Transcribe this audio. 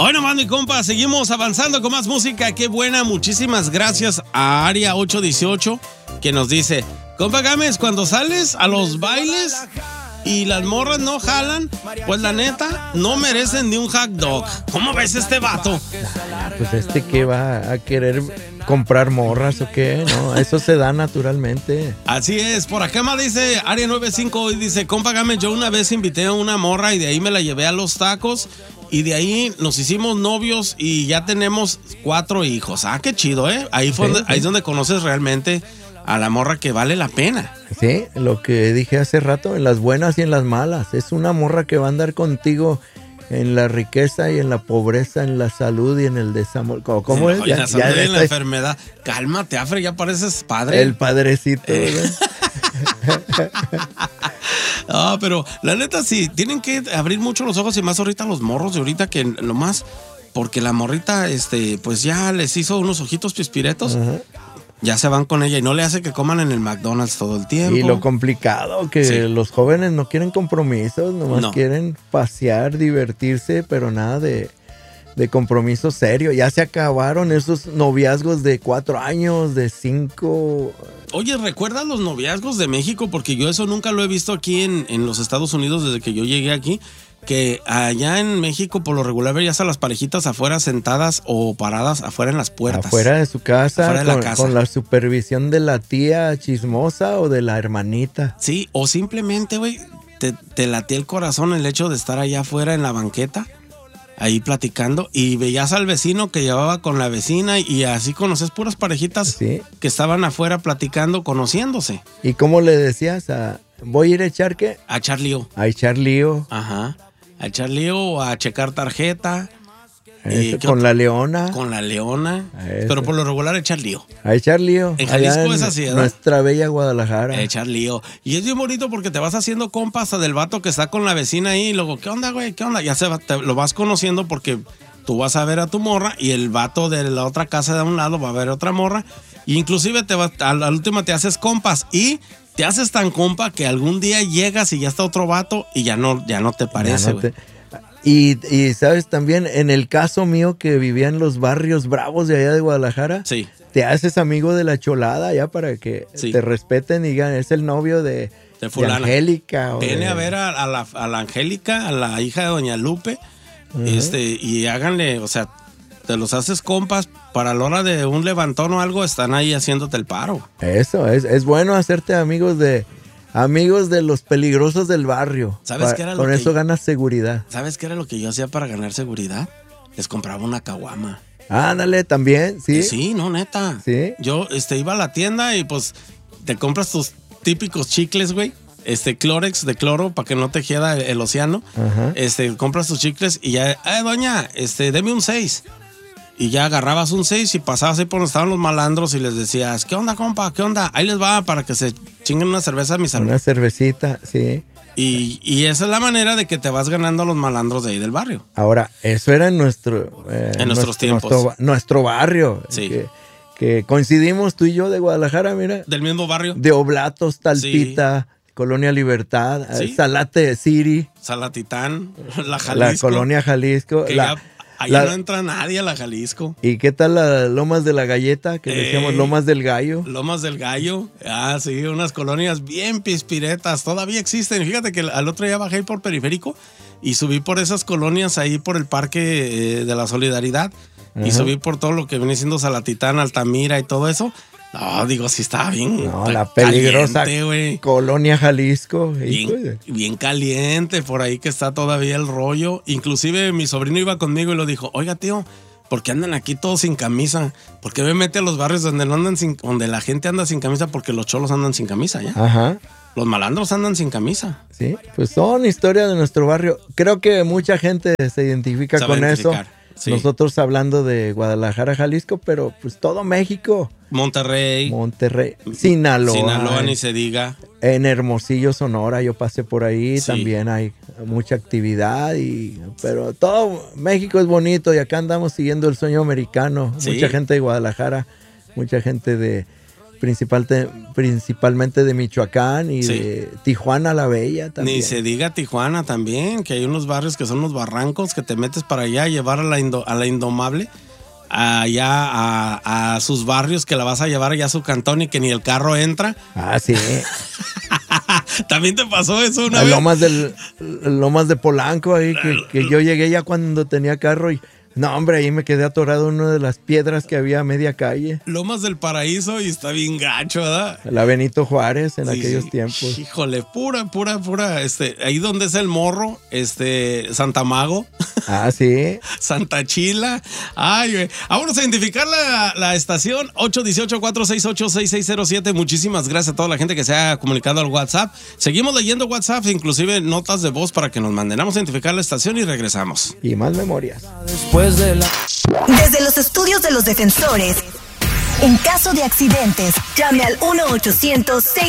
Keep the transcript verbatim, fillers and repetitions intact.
Hoy nomás, mi compa, seguimos avanzando con más música. Qué buena, muchísimas gracias a Área ocho dieciocho que nos dice: compa Gámez, cuando sales a los bailes y las morras no jalan, pues la neta, no merecen ni un hot dog. ¿Cómo ves este vato? Pues este que va a querer comprar morras o qué, ¿no? Eso se da naturalmente. Así es, por acá más dice Área noventa y cinco y dice: compa Gámez, yo una vez invité a una morra y de ahí me la llevé a los tacos y de ahí nos hicimos novios y ya tenemos cuatro hijos. Ah, qué chido, ¿eh? Ahí, fue Sí, donde, sí. ahí es donde conoces realmente a la morra que vale la pena. Sí, lo que dije hace rato, en las buenas y en las malas. Es una morra que va a andar contigo en la riqueza y en la pobreza, en la salud y en el desamor. ¿Cómo, cómo es? En la salud y en la enfermedad. Cálmate, Afre, ya pareces padre. El padrecito. Eh. No, pero la neta sí, tienen que abrir mucho los ojos y más ahorita los morros de ahorita que lo más, porque la morrita, este, pues ya les hizo unos ojitos pispiretos. Ajá. Ya se van con ella y no le hace que coman en el McDonald's todo el tiempo. Y lo complicado, que Sí. los jóvenes no quieren compromisos, nomás No. quieren pasear, divertirse, pero nada de, de compromiso serio. Ya se acabaron esos noviazgos de cuatro años, de cinco. Oye, ¿recuerdas los noviazgos de México? Porque yo eso nunca lo he visto aquí en, en los Estados Unidos desde que yo llegué aquí. Que allá en México por lo regular veías a las parejitas afuera sentadas o paradas afuera en las puertas. Afuera de su casa, Afuera de la con, casa. con la supervisión de la tía chismosa o de la hermanita. Sí, o simplemente, güey, te, te latía el corazón el hecho de estar allá afuera en la banqueta, ahí platicando, y veías al vecino que llevaba con la vecina y así conoces puras parejitas Sí. que estaban afuera platicando, conociéndose. ¿Y cómo le decías? A, ¿voy a ir a echar qué? A echar lío. A echar lío. Ajá. A echar lío, a checar tarjeta. Eso, ¿qué con otro? la leona. Con la leona. Eso. Pero por lo regular echar lío. A echar lío. En allá Jalisco en es así, ¿verdad? Nuestra bella Guadalajara. A echar lío. Y es bien bonito porque te vas haciendo compas del vato que está con la vecina ahí y luego, ¿qué onda, güey? ¿Qué onda? Ya se va, te, lo vas conociendo porque tú vas a ver a tu morra y el vato de la otra casa de un lado va a ver a otra morra. Y inclusive te va, a la última te haces compas y te haces tan compa que algún día llegas y ya está otro vato y ya no, ya no te parece, Ya güey. no te- Y, y sabes también, en el caso mío que vivía en los barrios bravos de allá de Guadalajara, Sí. te haces amigo de la cholada ya para que Sí. te respeten y digan, es el novio de, De de fulana. Angélica. o Viene de- a ver a, a la, a la Angélica, a la hija de Doña Lupe, este, y háganle, o sea, te los haces compas para la hora de un levantón o algo, están ahí haciéndote el paro. Eso, es, es bueno hacerte amigos de amigos de los peligrosos del barrio. ¿Sabes Pa- qué era lo Con que- eso ganas seguridad. ¿Sabes qué era lo que yo hacía para ganar seguridad? Les compraba una caguama. Ándale, también, ¿sí? Sí, no, neta. ¿Sí? Yo este, iba a la tienda y pues te compras tus típicos chicles, güey. Este, Clórex de cloro para que no te queda el, el océano. Ajá. Este, compras tus chicles y ya, eh, doña, este, deme un seis. Y ya agarrabas un seis y pasabas ahí por donde estaban los malandros y les decías, ¿qué onda, compa? ¿Qué onda? Ahí les va para que se chinguen una cerveza a mi salud. Una cervecita, sí. Y, y esa es la manera de que te vas ganando a los malandros de ahí del barrio. Ahora, eso era en nuestro... eh, En nuestros tiempos. Nuestro, ba- nuestro barrio. Sí. Que, que coincidimos tú y yo de Guadalajara, mira. Del mismo barrio. De Oblatos, Talpita, Colonia Libertad, eh, Sí. Salate City, Salatitán, la la Jalisco. Colonia Jalisco. Que la- ya, allá la- no entra nadie a la Jalisco. ¿Y qué tal las Lomas de la Galleta? Que le Ey. decíamos Lomas del Gallo. Lomas del Gallo. Ah, sí, unas colonias bien pispiretas. Todavía existen. Fíjate que al otro día bajé ahí por Periférico y subí por esas colonias ahí por el Parque eh, de la Solidaridad. Y Ajá. subí por todo lo que viene siendo Salatitán, Altamira y todo eso. No, digo, sí estaba bien. No, ca- la peligrosa caliente, güey. Colonia Jalisco. hijo de- Bien, bien caliente, por ahí que está todavía el rollo. Inclusive mi sobrino iba conmigo y lo dijo, oiga tío, ¿por qué andan aquí todos sin camisa? ¿Por qué me mete a los barrios donde no andan sin, donde la gente anda sin camisa? Porque los cholos andan sin camisa ya. Ajá. Los malandros andan sin camisa. Sí, pues son historias de nuestro barrio. Creo que mucha gente se identifica Sabe con eso. identificar, sí. Nosotros hablando de Guadalajara, Jalisco, pero pues todo México. Monterrey, Monterrey, Sinaloa. Sinaloa, eh, ni se diga. En Hermosillo, Sonora, yo pasé por ahí, Sí. también hay mucha actividad, y pero todo México es bonito y acá andamos siguiendo el sueño americano. Sí. Mucha gente de Guadalajara, mucha gente de, principal te, principalmente de Michoacán y sí. de Tijuana la Bella también. Ni se diga Tijuana también, que hay unos barrios que son los barrancos que te metes para allá a llevar a la, indo, a la Indomable allá a, a sus barrios, que la vas a llevar allá a su cantón y que ni el carro entra. Ah, sí. ¿También te pasó eso una a vez? Lomas, del, Lomas de Polanco, ahí que, que yo llegué ya cuando tenía carro y no, hombre, ahí me quedé atorado en una de las piedras que había a media calle. Lomas del Paraíso y está bien gacho, ¿verdad? La Benito Juárez en sí, aquellos sí. tiempos. Híjole, pura, pura, pura, este, ahí donde es el Morro, este, Santa Mago. Ah, sí. Santa Chila. Ay, güey. Vámonos a identificar la, la estación ocho uno ocho, cuatro seis ocho, seis seis cero siete. Muchísimas gracias a toda la gente que se ha comunicado al WhatsApp. Seguimos leyendo WhatsApp, inclusive notas de voz para que nos manden. Vamos a identificar la estación y regresamos. Y más memorias. Después de la... Desde los estudios de los defensores, en caso de accidentes, llame al uno ochocientos, seiscientos